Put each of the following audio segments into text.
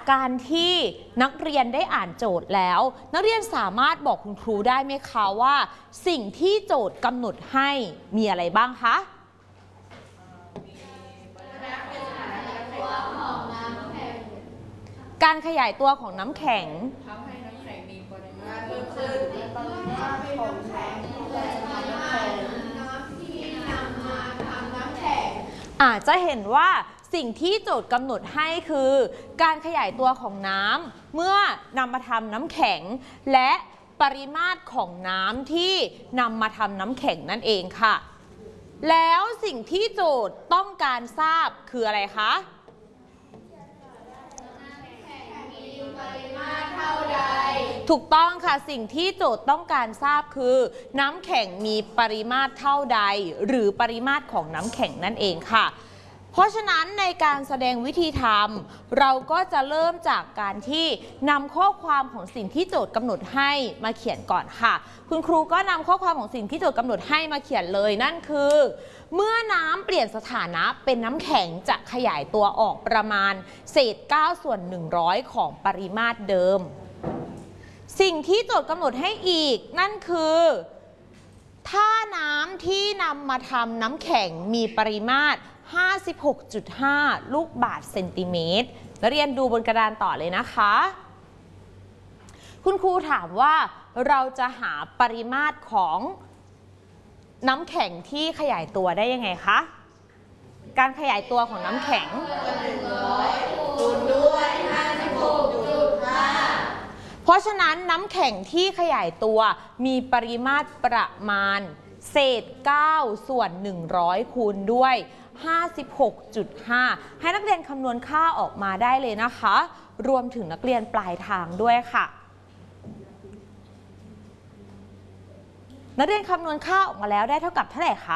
การที่นักเรียนได้อ่านโจทย์แล้วนักเรียนสามารถบอกคุณครูได้ไหมคะว่าสิ่งที่โจทย์กำหนดให้มีอะไรบ้างคะการขยายตัวของน้ำแข็งทำให้น้ำแข็งมีปริมาตรเพิ่มขึ้นปริมาตรของน้ำแข็งที่นำมาทำน้ำแข็งอาจจะเห็นว่าสิ่งที่โจทย์กำหนดให้คือการขยายตัวของน้ำเมื่อนำมาทำน้ำแข็งและปริมาตรของน้ำที่นำมาทำน้ำแข็งนั่นเองค่ะแล้วสิ่งที่โจทย์ต้องการทราบคืออะไรคะถูกต้องค่ะสิ่งที่โจทย์ต้องการทราบคือน้ำแข็งมีปริมาตรเท่าใดหรือปริมาตรของน้ำแข็งนั่นเองค่ะเพราะฉะนั้นในการแสดงวิธีทำเราก็จะเริ่มจากการที่นำข้อความของสิ่งที่โจทย์กำหนดให้มาเขียนก่อนค่ะคุณครูก็นำข้อความของสิ่งที่โจทย์กำหนดให้มาเขียนเลยนั่นคือเมื่อน้ำเปลี่ยนสถานะเป็นน้ำแข็งจะขยายตัวออกประมาณเศษ9/100ของปริมาตรเดิมสิ่งที่โจทย์กำหนดให้อีกนั่นคือถ้าน้ำที่นำมาทำน้ำแข็งมีปริมาตร56.5 ลูกบาศก์เซนติเมตรนักเรียนดูบนกระดานต่อเลยนะคะคุณครูถามว่าเราจะหาปริมาตรของน้ำแข็งที่ขยายตัวได้ยังไงคะการขยายตัวของน้ำแข็งคูณด้วย56.5เพราะฉะนั้นน้ำแข็งที่ขยายตัวมีปริมาตรประมาณเศษ9/100คูณด้วย56.5ให้นักเรียนคำนวณค่าออกมาได้เลยนะคะรวมถึงนักเรียนปลายทางด้วยค่ะนักเรียนคำนวณค่าออกมาแล้วได้เท่ากับเท่าไหร่คะ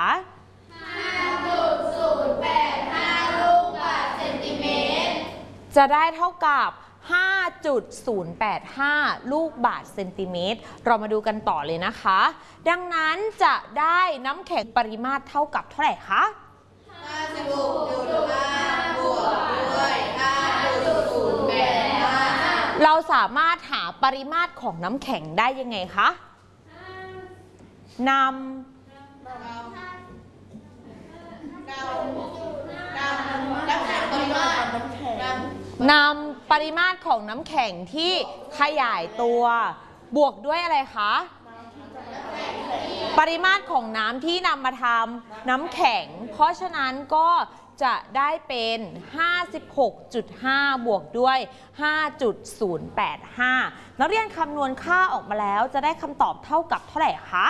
5.085 ลูกบาศก์เซนติเมตรจะได้เท่ากับ 5.085 ลูกบาศก์เซนติเมตรเรามาดูกันต่อเลยนะคะดังนั้นจะได้น้ำแข็งปริมาตรเท่ากับเท่าไหร่คะ56.5 บวกด้วย 5.085 เราสามารถหาปริมาตรของน้ำแข็งได้ยังไงคะนำปริมาตรของน้ำแข็งที่ขยายตัวบวกด้วยอะไรคะปริมาตรของน้ำที่นำมาทำน้ำแข็งเพราะฉะนั้นก็จะได้เป็น 56.5 บวกด้วย 5.085 นักเรียนคำนวณค่าออกมาแล้วจะได้คำตอบเท่ากับเท่าไหร่คะ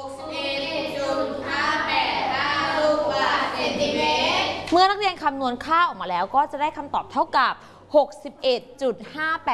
61.585 ลูกบาศก์เซนติเมตรเมื่อนักเรียนคำนวณค่าออกมาแล้วก็จะได้คำตอบเท่ากับ 61.58